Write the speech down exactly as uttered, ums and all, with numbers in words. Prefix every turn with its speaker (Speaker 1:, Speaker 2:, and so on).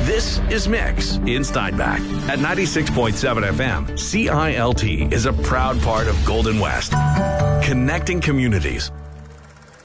Speaker 1: This is Mix in Steinbach at ninety-six point seven F M. C I L T is a proud part of Golden West, connecting communities